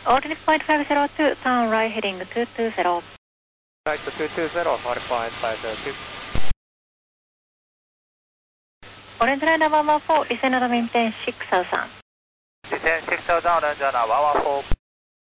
Order flight 502, turn right heading 220. Right to 220, modified 502. Orange Liner 114, descend and maintain 6000. Descend 6000, Orange Liner 114.